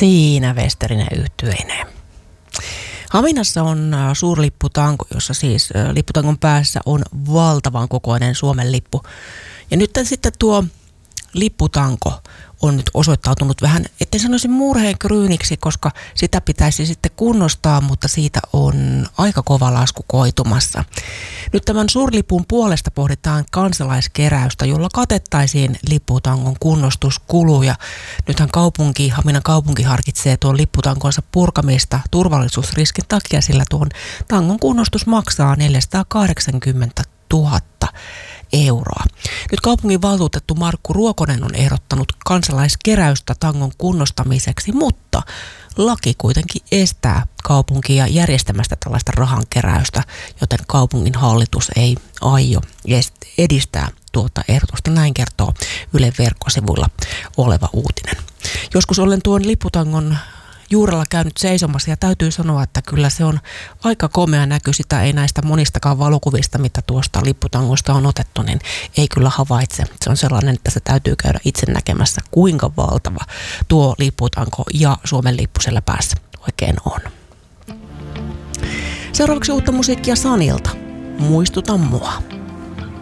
Siinä Westerinen yhtyeineen. Haminassa on suurlipputanko, jossa siis lipputangon päässä on valtavan kokoinen Suomen lippu. Ja nyt sitten tuo lipputanko on nyt osoittautunut vähän, etten sanoisi murheenkryyniksi, koska sitä pitäisi sitten kunnostaa, mutta siitä on aika kova lasku koitumassa. Nyt tämän suurlipun puolesta pohditaan kansalaiskeräystä, jolla katettaisiin lipputangon kunnostuskuluja. Nythän Haminan kaupunki harkitsee tuon lipputankonsa purkamista turvallisuusriskin takia, sillä tuon tangon kunnostus maksaa 480 000 euroa. Nyt kaupungin valtuutettu Markku Ruokonen on ehdottanut kansalaiskeräystä tangon kunnostamiseksi, mutta laki kuitenkin estää kaupunkia järjestämästä tällaista rahankeräystä, joten kaupungin hallitus ei aio edistää tuota ehdotusta. Näin kertoo Ylen verkkosivuilla oleva uutinen. Joskus olen tuon lipputangon juurella käynyt seisomassa ja täytyy sanoa, että kyllä se on aika komea näky. Sitä ei näistä monistakaan valokuvista, mitä tuosta lipputangosta on otettu, niin ei kyllä havaitse. Se on sellainen, että se täytyy käydä itse näkemässä, kuinka valtava tuo lipputanko ja Suomen lippu siellä päässä oikein on. Seuraavaksi uutta musiikkia Sanilta. Muistuta mua.